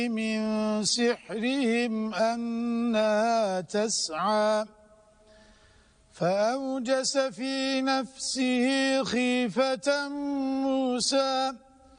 من سحرهم أنها تسعى فأوجس في نفسه خيفة موسى